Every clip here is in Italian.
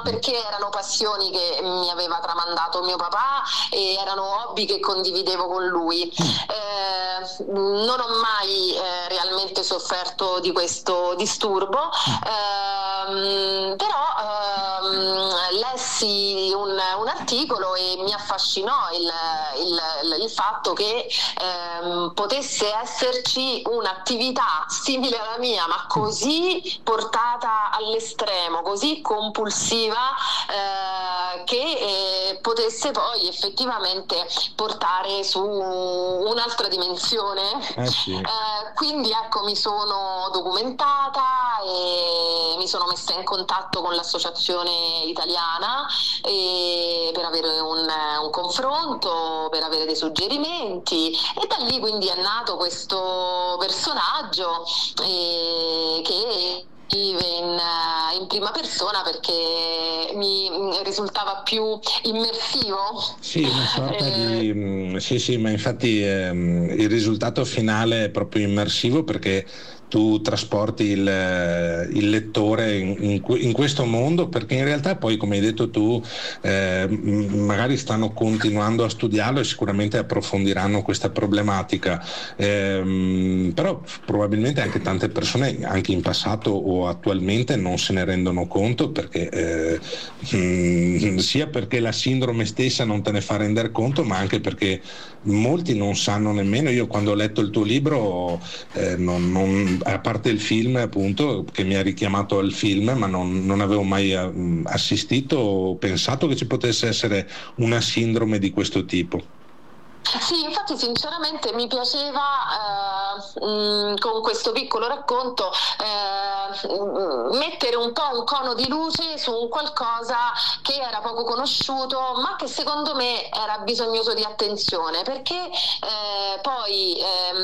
perché erano passioni che mi aveva tramandato mio papà e erano hobby che condividevo con lui. Non ho mai realmente sofferto di questo disturbo, però lessi un articolo e mi affascinò il fatto che potesse esserci un'attività simile alla mia, ma così portata all'estremo, così compulsiva, che potesse poi effettivamente portare su un'altra dimensione. Sì. Quindi ecco, mi sono documentata e mi sono messa in contatto con l'associazione italiana per avere un confronto, per avere dei suggerimenti, e da lì quindi è nato questo personaggio che vive in prima persona perché mi risultava più immersivo. Sì, una sorta di sì, ma infatti il risultato finale è proprio immersivo, perché tu trasporti il lettore in questo mondo, perché in realtà poi, come hai detto tu, magari stanno continuando a studiarlo e sicuramente approfondiranno questa problematica, però probabilmente anche tante persone, anche in passato o attualmente, non se ne rendono conto, perché sia perché la sindrome stessa non te ne fa rendere conto, ma anche perché molti non sanno nemmeno. Io, quando ho letto il tuo libro, a parte il film, appunto, che mi ha richiamato al film, ma non avevo mai assistito o pensato che ci potesse essere una sindrome di questo tipo. Sì, infatti sinceramente mi piaceva con questo piccolo racconto mettere un po' un cono di luce su un qualcosa che era poco conosciuto, ma che secondo me era bisognoso di attenzione, perché poi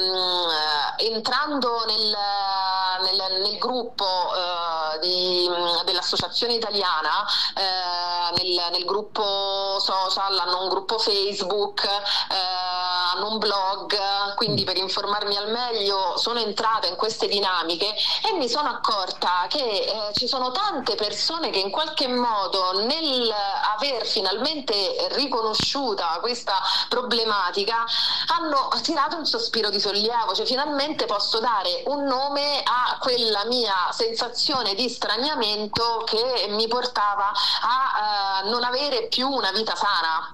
entrando nel gruppo dell'associazione italiana, nel gruppo social, hanno un gruppo Facebook, hanno un blog, quindi per informarmi al meglio sono entrata in queste dinamiche e mi sono accorta che ci sono tante persone che in qualche modo, nel aver finalmente riconosciuta questa problematica, hanno tirato un sospiro di sollievo, cioè finalmente posso dare un nome a quella mia sensazione di straniamento che mi portava a non avere più una vita sana.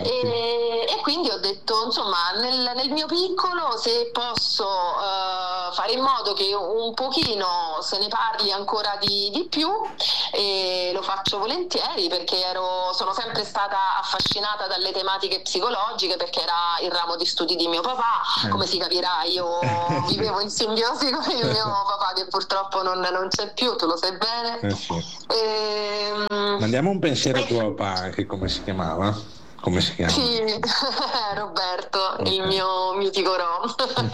E quindi ho detto, insomma, nel mio piccolo, se posso fare in modo che un pochino se ne parli ancora di più, e lo faccio volentieri, perché sono sempre stata affascinata dalle tematiche psicologiche, perché era il ramo di studi di mio papà. Come si capirà, io vivevo in simbiosi con il mio papà, che purtroppo non c'è più, tu lo sai bene. Mandiamo un pensiero a tuo papà, anche come si chiamava? Come si chiama? Sì, Roberto, il mio mitico Rom.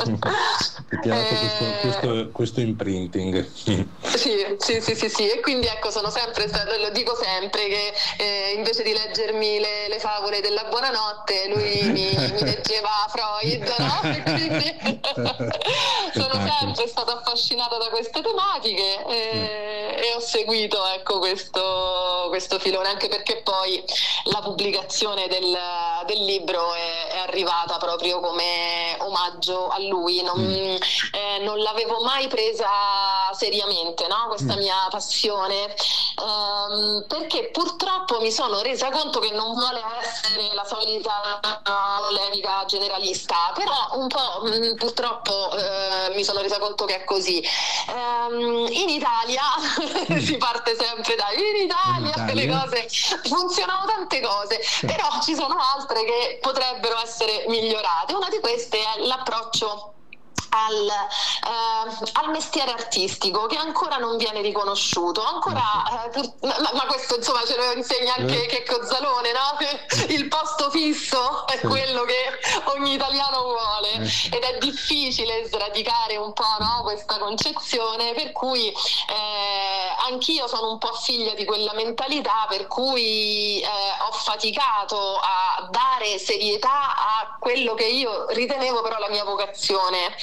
Ti ha dato questo imprinting. Sì, e quindi ecco, sono sempre stata, lo dico sempre, che invece di leggermi le favole della buonanotte, lui mi leggeva Freud, no? E quindi sono sempre stata affascinata da queste tematiche e ho seguito, ecco, questo filone, anche perché poi la pubblicazione del libro è arrivata proprio come omaggio a lui. Non l'avevo mai presa seriamente, no? Questa mia passione, perché purtroppo mi sono resa conto che non vuole essere la solita polemica generalista, però un po' purtroppo mi sono resa conto che è così. In Italia si parte sempre in Italia le cose funzionano, tante cose, però ci sono altre che potrebbero essere migliorate. Una di queste è l'approccio al mestiere artistico, che ancora non viene riconosciuto, ancora ma questo insomma ce lo insegna anche Checco Zalone, no? Il posto fisso è quello che ogni italiano vuole, ed è difficile sradicare un po', no, questa concezione, per cui anch'io sono un po' figlia di quella mentalità, per cui ho faticato a dare serietà a quello che io ritenevo però la mia vocazione.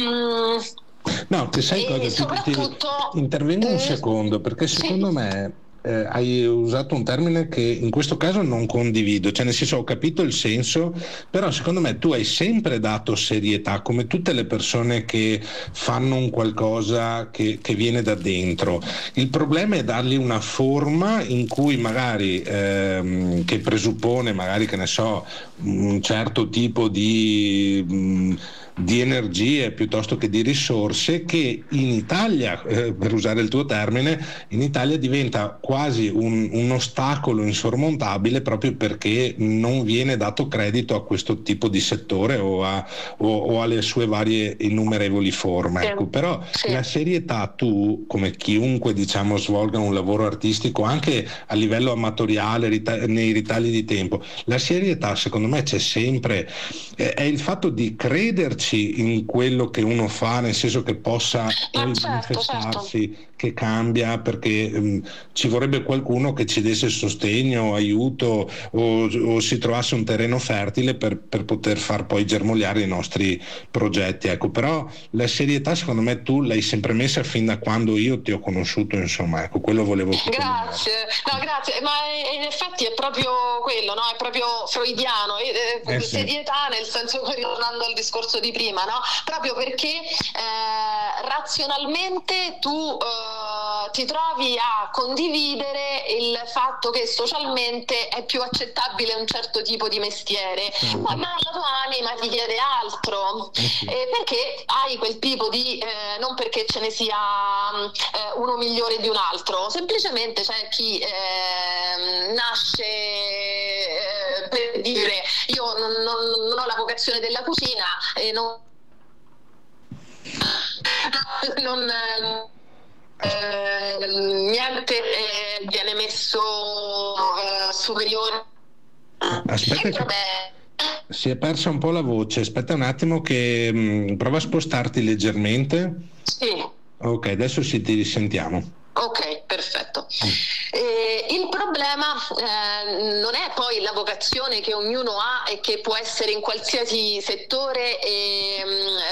No, che sai cosa? Soprattutto Intervengo un secondo, perché secondo me hai usato un termine che in questo caso non condivido, cioè nel senso ho capito il senso, però secondo me tu hai sempre dato serietà, come tutte le persone che fanno un qualcosa che viene da dentro. Il problema è dargli una forma in cui magari che presuppone magari, che ne so, un certo tipo di energie piuttosto che di risorse, che in Italia, per usare il tuo termine, in Italia diventa quasi un ostacolo insormontabile, proprio perché non viene dato credito a questo tipo di settore o alle sue varie innumerevoli forme. Ecco, però la serietà, tu, come chiunque diciamo svolga un lavoro artistico anche a livello amatoriale, nei ritagli di tempo, la serietà secondo me c'è sempre, è il fatto di crederci in quello che uno fa, nel senso che possa manifestarsi, che cambia, perché ci vorrebbe qualcuno che ci desse sostegno, aiuto o si trovasse un terreno fertile per poter far poi germogliare i nostri progetti. Ecco, però la serietà secondo me tu l'hai sempre messa fin da quando io ti ho conosciuto, insomma, ecco, quello volevo grazie, ma in effetti è proprio quello, no? È proprio freudiano, serietà, nel senso, ritornando al discorso di prima, no? Proprio perché razionalmente tu ti trovi a condividere il fatto che socialmente è più accettabile un certo tipo di mestiere, ma la tua anima ti chiede altro, perché hai quel tipo di non perché ce ne sia uno migliore di un altro, semplicemente c'è chi nasce per dire io non ho la vocazione della cucina e non niente viene messo superiore. Aspetta che si è persa un po' la voce, aspetta un attimo che prova a spostarti leggermente. Sì. Ok, adesso ti risentiamo. Ok, perfetto. Il problema non è poi la vocazione che ognuno ha e che può essere in qualsiasi settore e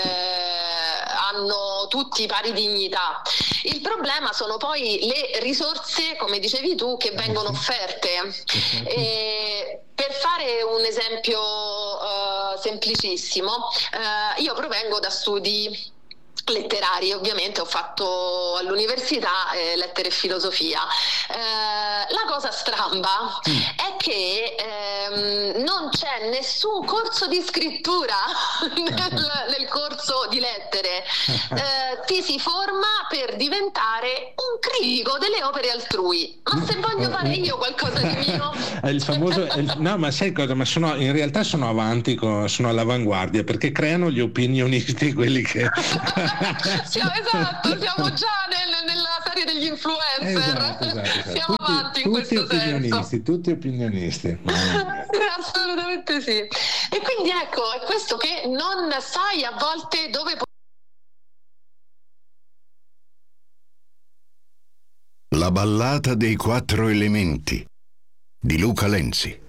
hanno tutti pari dignità. Il problema sono poi le risorse, come dicevi tu, che vengono offerte. Per fare un esempio semplicissimo, io provengo da studi letterari, ovviamente ho fatto all'università lettere e filosofia. La cosa stramba è che non c'è nessun corso di scrittura nel corso di lettere. Ti si forma per diventare un critico delle opere altrui, ma se voglio fare io qualcosa di mio è il famoso no, ma sai cosa, ma in realtà sono avanti, sono all'avanguardia, perché creano gli opinionisti, quelli che esatto, siamo già nella serie degli influencer. Esatto. Siamo avanti in questo senso. Tutti opinionisti. Assolutamente sì. E quindi ecco, è questo che non sai a volte dove. La ballata dei 4 elementi di Luca Lenzi.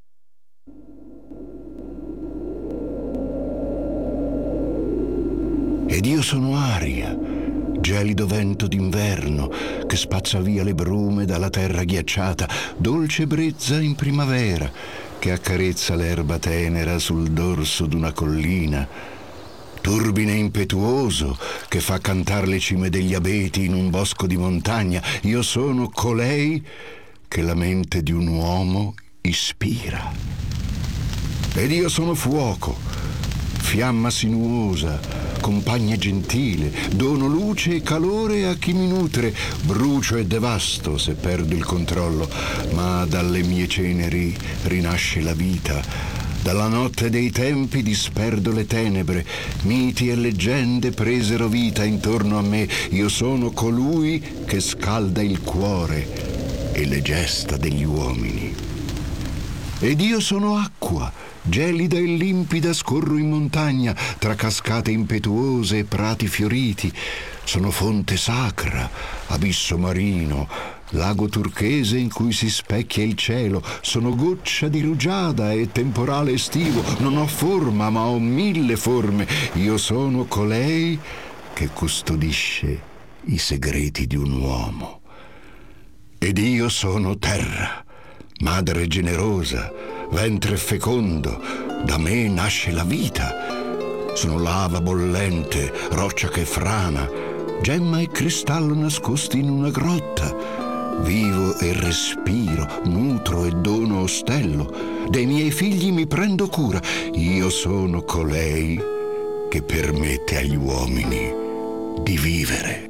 Ed io sono aria, gelido vento d'inverno che spazza via le brume dalla terra ghiacciata, dolce brezza in primavera che accarezza l'erba tenera sul dorso d'una collina, turbine impetuoso che fa cantar le cime degli abeti in un bosco di montagna. Io sono colei che la mente di un uomo ispira. Ed io sono fuoco, fiamma sinuosa, compagna gentile, dono luce e calore a chi mi nutre, brucio e devasto se perdo il controllo, ma dalle mie ceneri rinasce la vita. Dalla notte dei tempi disperdo le tenebre, miti e leggende presero vita intorno a me. Io sono colui che scalda il cuore e le gesta degli uomini. Ed io sono acqua, gelida e limpida scorro in montagna, tra cascate impetuose e prati fioriti. Sono fonte sacra, abisso marino, lago turchese in cui si specchia il cielo. Sono goccia di rugiada e temporale estivo. Non ho forma, ma ho 1000 forme. Io sono colei che custodisce i segreti di un uomo. Ed io sono terra, madre generosa, ventre fecondo, da me nasce la vita. Sono lava bollente, roccia che frana, gemma e cristallo nascosti in una grotta. Vivo e respiro, nutro e dono ostello, dei miei figli mi prendo cura. Io sono colei che permette agli uomini di vivere.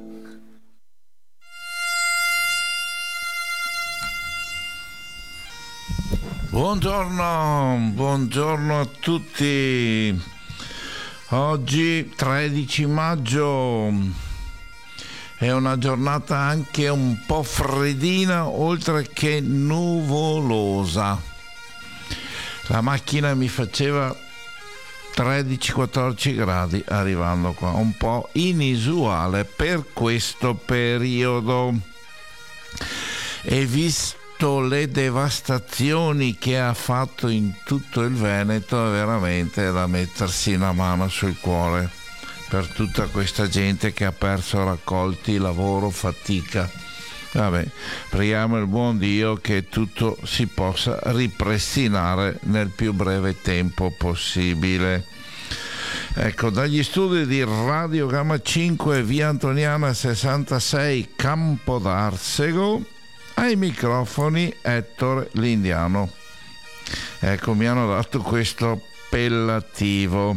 Buongiorno a tutti. Oggi 13 maggio è una giornata anche un po' freddina, oltre che nuvolosa. La macchina mi faceva 13-14 gradi arrivando qua, un po' inusuale per questo periodo. E visto le devastazioni che ha fatto in tutto il Veneto, è veramente da mettersi una mano sul cuore per tutta questa gente che ha perso raccolti, lavoro, fatica. Vabbè, preghiamo il buon Dio che tutto si possa ripristinare nel più breve tempo possibile. Ecco, dagli studi di Radio Gamma 5, via Antoniana 66, Campo d'Arsego, ai microfoni Ettore Lindiano. Ecco, mi hanno dato questo appellativo.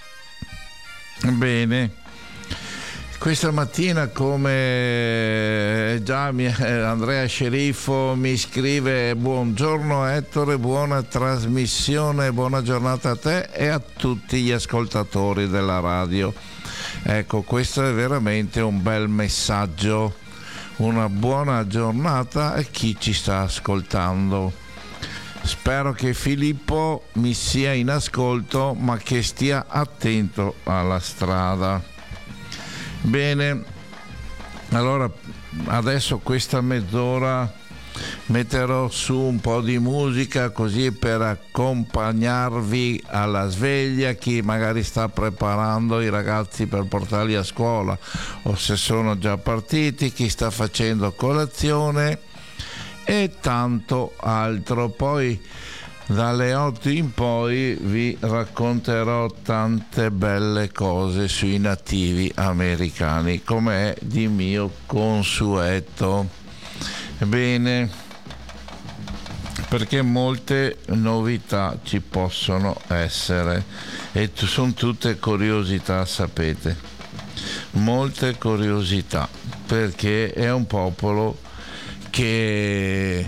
Bene, questa mattina, come già Andrea Sceriffo mi scrive: buongiorno Ettore, buona trasmissione, buona giornata a te e a tutti gli ascoltatori della radio. Ecco, questo è veramente un bel messaggio. Una buona giornata a chi ci sta ascoltando. Spero che Filippo mi sia in ascolto, ma che stia attento alla strada. Bene, allora adesso questa mezz'ora metterò su un po' di musica, così per accompagnarvi alla sveglia, chi magari sta preparando i ragazzi per portarli a scuola o se sono già partiti, chi sta facendo colazione e tanto altro. Poi dalle 8 in poi vi racconterò tante belle cose sui nativi americani, come è di mio consueto. Bene, perché molte novità ci possono essere e sono tutte curiosità, sapete, molte curiosità, perché è un popolo che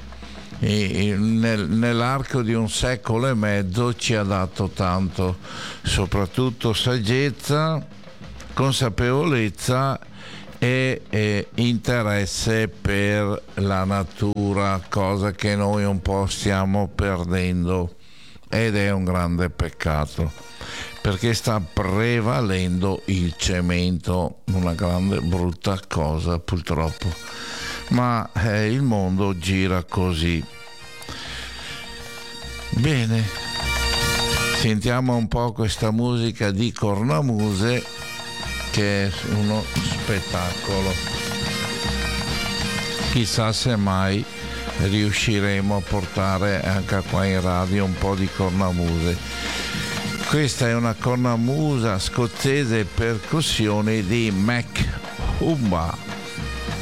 nell'arco di un secolo e mezzo ci ha dato tanto, soprattutto saggezza, consapevolezza e interesse per la natura, cosa che noi un po' stiamo perdendo, ed è un grande peccato, perché sta prevalendo il cemento, una grande brutta cosa purtroppo, ma il mondo gira così. Bene, sentiamo un po' questa musica di cornamuse, che è uno spettacolo. Chissà se mai riusciremo a portare anche qua in radio un po' di cornamuse. Questa è una cornamusa scozzese, percussioni di Mac Humba.